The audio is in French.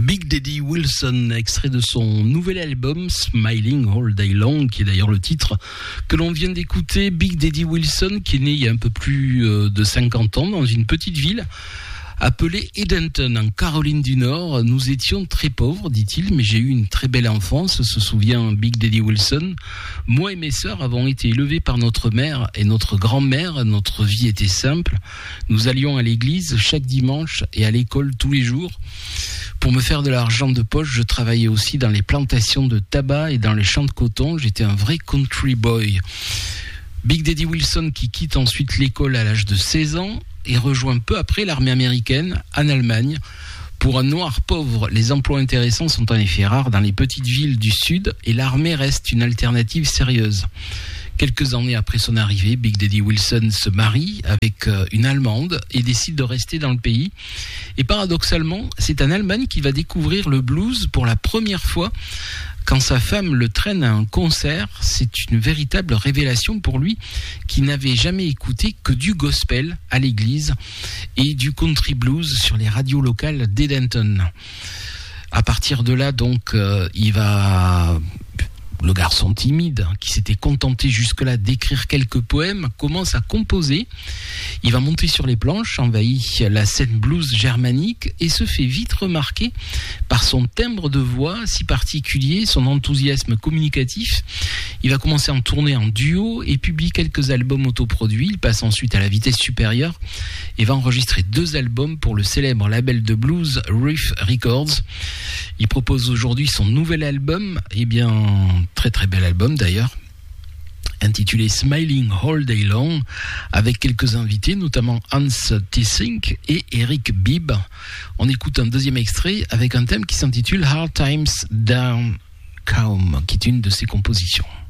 Big Daddy Wilson, extrait de son nouvel album Smiling All Day Long, qui est d'ailleurs le titre que l'on vient d'écouter. Big Daddy Wilson, qui est né il y a un peu plus de 50 ans dans une petite ville appelée Edenton, en Caroline du Nord. Nous étions très pauvres, dit-il, mais j'ai eu une très belle enfance, se souvient Big Daddy Wilson. Moi et mes sœurs avons été élevés par notre mère et notre grand-mère. Notre vie était simple. Nous allions à l'église chaque dimanche et à l'école tous les jours. Pour me faire de l'argent de poche, je travaillais aussi dans les plantations de tabac et dans les champs de coton. J'étais un vrai country boy. Big Daddy Wilson, qui quitte ensuite l'école à l'âge de 16 ans et rejoint peu après l'armée américaine en Allemagne. Pour un noir pauvre, les emplois intéressants sont en effet rares dans les petites villes du sud et l'armée reste une alternative sérieuse. Quelques années après son arrivée, Big Daddy Wilson se marie avec une Allemande et décide de rester dans le pays. Et paradoxalement, c'est en Allemagne qu'il va découvrir le blues pour la première fois. Quand sa femme le traîne à un concert, c'est une véritable révélation pour lui, qui n'avait jamais écouté que du gospel à l'église et du country blues sur les radios locales d'Edenton. À partir de là, donc, le garçon timide, qui s'était contenté jusque-là d'écrire quelques poèmes, commence à composer. Il va monter sur les planches, envahit la scène blues germanique et se fait vite remarquer par son timbre de voix si particulier, son enthousiasme communicatif. Il va commencer en tournée en duo et publie quelques albums autoproduits. Il passe ensuite à la vitesse supérieure et va enregistrer 2 albums pour le célèbre label de blues Riff Records. Il propose aujourd'hui son nouvel album, très très bel album d'ailleurs, intitulé Smiling All Day Long, avec quelques invités, notamment Hans Theessink et Eric Bibb. On écoute un deuxième extrait avec un thème qui s'intitule Hard Times Down Calm, qui est une de ses compositions.